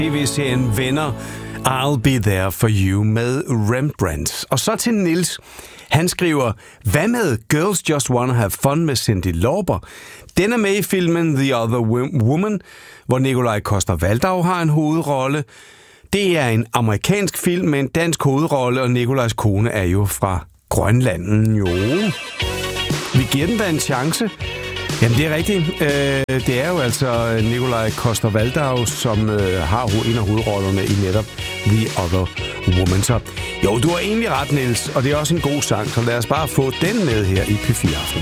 TV-serien Venner, I'll Be There For You med Rembrandt. Og så til Nils. Han skriver, hvad med Girls Just Wanna Have Fun med Cyndi Lauper? Den er med i filmen The Other Woman, hvor Nikolaj Coster-Waldau har en hovedrolle. Det er en amerikansk film med en dansk hovedrolle, og Nikolajs kone er jo fra Grønland. Jo, vi giver den da en chance. Jamen, det er rigtigt. Det er jo altså Nikolaj Coster-Waldau, som har en af hovedrollerne i netop The Other Woman. Så jo, du har egentlig ret, Niels, og det er også en god sang, så lad os bare få den med her i P4 Aften.